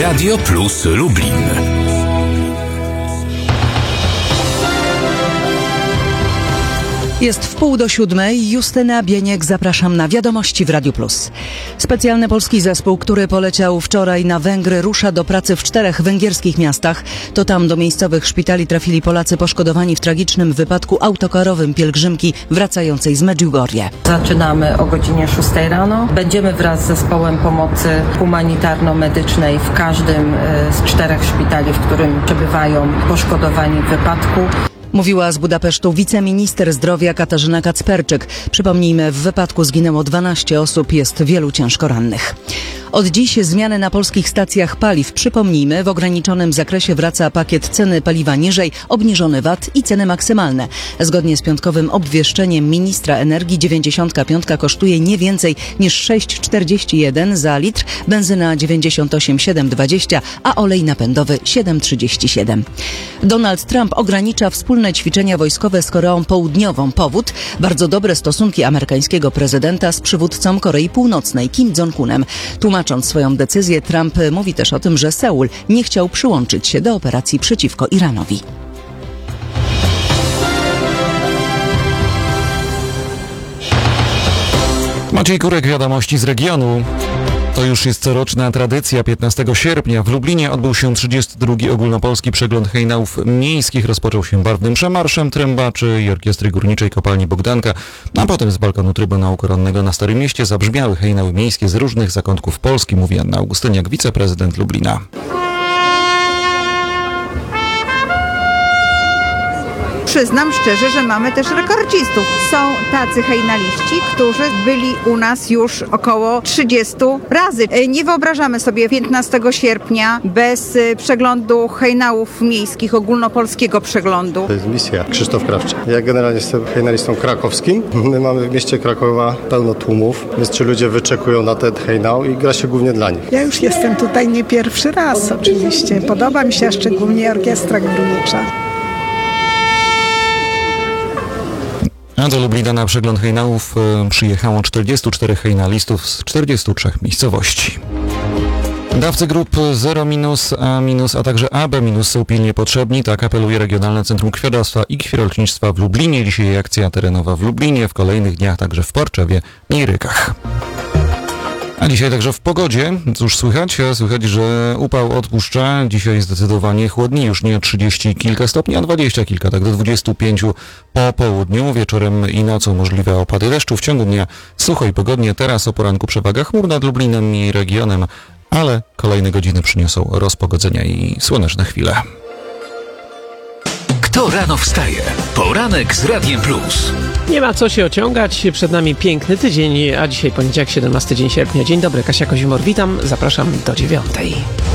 Radio Plus Lublin. Jest 6:30. Justyna Bieniek, zapraszam na Wiadomości w Radiu Plus. Specjalny polski zespół, który poleciał wczoraj na Węgry, rusza do pracy w 4 węgierskich miastach. To tam do miejscowych szpitali trafili Polacy poszkodowani w tragicznym wypadku autokarowym pielgrzymki wracającej z Medjugorje. Zaczynamy o godzinie 6 rano. Będziemy wraz z zespołem pomocy humanitarno-medycznej w każdym z 4 szpitali, w którym przebywają poszkodowani w wypadku. Mówiła z Budapesztu wiceminister zdrowia Katarzyna Kacperczyk. Przypomnijmy, w wypadku zginęło 12 osób, jest wielu ciężko rannych. Od dziś zmiany na polskich stacjach paliw. Przypomnijmy, w ograniczonym zakresie wraca pakiet ceny paliwa niżej, obniżony VAT i ceny maksymalne. Zgodnie z piątkowym obwieszczeniem ministra energii 95 kosztuje nie więcej niż 6,41 za litr, benzyna 98,720, a olej napędowy 7,37. Donald Trump ogranicza wspólne ćwiczenia wojskowe z Koreą Południową. Powód? Bardzo dobre stosunki amerykańskiego prezydenta z przywódcą Korei Północnej Kim Jong-unem. Tłumacząc swoją decyzję, Trump mówi też o tym, że Seul nie chciał przyłączyć się do operacji przeciwko Iranowi. Maciej Kurek, Wiadomości z regionu. To już jest coroczna tradycja. 15 sierpnia w Lublinie odbył się 32. ogólnopolski przegląd hejnałów miejskich. Rozpoczął się barwnym przemarszem trębaczy i orkiestry górniczej kopalni Bogdanka, a potem z balkonu Trybunału Koronnego na Starym Mieście zabrzmiały hejnały miejskie z różnych zakątków Polski, mówi Anna Augustyniak, wiceprezydent Lublina. Przyznam szczerze, że mamy też rekordzistów. Są tacy hejnaliści, którzy byli u nas już około 30 razy. Nie wyobrażamy sobie 15 sierpnia bez przeglądu hejnałów miejskich, ogólnopolskiego przeglądu. To jest misja. Krzysztof Krawczyk. Ja generalnie jestem hejnalistą krakowskim. My mamy w mieście Krakowa pełno tłumów, więc ci ludzie wyczekują na ten hejnał i gra się głównie dla nich. Ja już jestem tutaj nie pierwszy raz oczywiście. Podoba mi się szczególnie orkiestra górnicza. A do Lublina na przegląd hejnałów przyjechało 44 hejnalistów z 43 miejscowości. Dawcy grup 0-, a także AB- są pilnie potrzebni, tak apeluje Regionalne Centrum Krwiodawstwa i Krwiolecznictwa w Lublinie. Dzisiaj akcja terenowa w Lublinie, w kolejnych dniach także w Porczewie i Rykach. A dzisiaj także w pogodzie. Cóż słychać? Słychać, że upał odpuszcza. Dzisiaj zdecydowanie chłodniej, już nie 30 kilka stopni, a 20 kilka, tak do 25 po południu. Wieczorem i nocą możliwe opady deszczu. W ciągu dnia sucho i pogodnie. Teraz o poranku przewaga chmur nad Lublinem i regionem, ale kolejne godziny przyniosą rozpogodzenia i słoneczne chwile. Kto rano wstaje? Poranek z Radiem Plus. Nie ma co się ociągać, przed nami piękny tydzień, a dzisiaj poniedziałek, 17 dzień sierpnia. Dzień dobry, Kasia Kozimor, witam, zapraszam do 9:00.